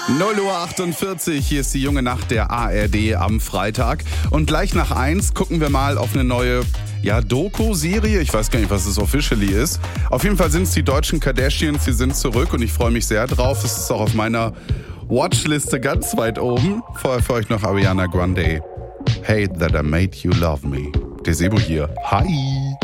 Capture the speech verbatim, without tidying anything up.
null Uhr achtundvierzig, hier ist die junge Nacht der A R D am Freitag. Und gleich nach eins gucken wir mal auf eine neue, ja, Doku-Serie. Ich weiß gar nicht, was es officially ist. Auf jeden Fall sind es die deutschen Kardashians, die sind zurück und ich freue mich sehr drauf. Es ist auch auf meiner Watchliste ganz weit oben. Vorher für euch noch Ariana Grande. Hate that I made you love me. Der Sebo hier. Hi.